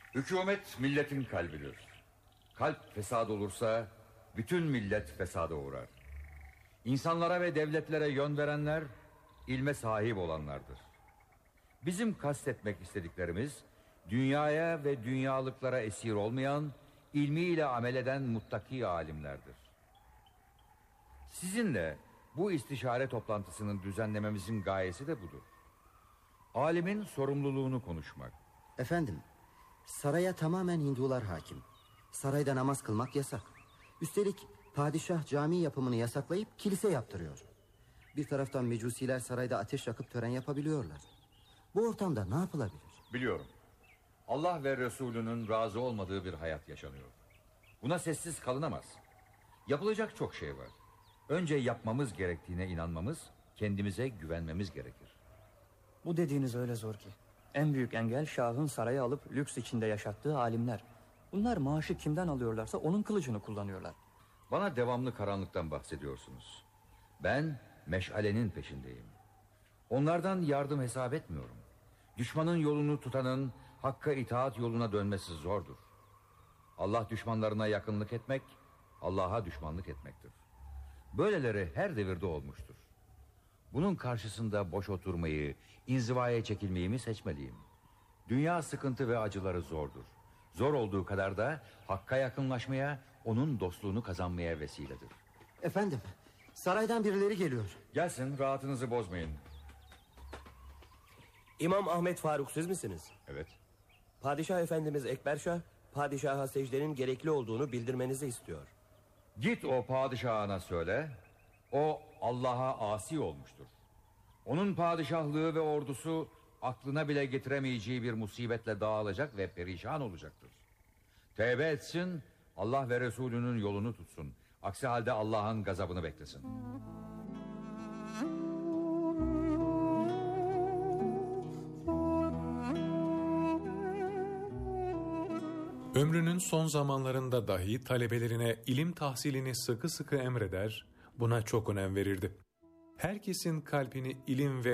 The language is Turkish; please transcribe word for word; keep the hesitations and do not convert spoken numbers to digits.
Hükümet milletin kalbidir. Kalp fesad olursa bütün millet fesada uğrar. İnsanlara ve devletlere yön verenler ilme sahip olanlardır. Bizim kastetmek istediklerimiz dünyaya ve dünyalıklara esir olmayan, ilmiyle amel eden muttaki alimlerdir. Sizinle bu istişare toplantısının düzenlememizin gayesi de budur. Alimin sorumluluğunu konuşmak. Efendim, saraya tamamen Hindular hakim. Sarayda namaz kılmak yasak. Üstelik padişah cami yapımını yasaklayıp kilise yaptırıyor. Bir taraftan mecusiler sarayda ateş yakıp tören yapabiliyorlar. Bu ortamda ne yapılabilir? Biliyorum. Allah ve Resulünün razı olmadığı bir hayat yaşanıyor. Buna sessiz kalınamaz. Yapılacak çok şey var. Önce yapmamız gerektiğine inanmamız, kendimize güvenmemiz gerekir. Bu dediğiniz öyle zor ki. En büyük engel şahın saraya alıp lüks içinde yaşattığı alimler. Bunlar maaşı kimden alıyorlarsa onun kılıcını kullanıyorlar. Bana devamlı karanlıktan bahsediyorsunuz. Ben meşalenin peşindeyim. Onlardan yardım hesap etmiyorum. Düşmanın yolunu tutanın hakka itaat yoluna dönmesi zordur. Allah düşmanlarına yakınlık etmek, Allah'a düşmanlık etmektir. Böyleleri her devirde olmuştur. Bunun karşısında boş oturmayı, inzivaya çekilmeyi mi seçmeliyim? Dünya sıkıntı ve acıları zordur. Zor olduğu kadar da hakka yakınlaşmaya, onun dostluğunu kazanmaya vesiledir. Efendim, saraydan birileri geliyor. Gelsin, rahatınızı bozmayın. İmam Ahmet Faruk siz misiniz? Evet. Padişah Efendimiz Ekberşah, padişaha secdenin gerekli olduğunu bildirmenizi istiyor. Git o padişahına söyle, o Allah'a asi olmuştur. Onun padişahlığı ve ordusu aklına bile getiremeyeceği bir musibetle dağılacak ve perişan olacaktır. Tevbe etsin, Allah ve Resulünün yolunu tutsun. Aksi halde Allah'ın gazabını beklesin. Ömrünün son zamanlarında dahi talebelerine ilim tahsilini sıkı sıkı emreder, buna çok önem verirdi. Herkesin kalbini ilim ve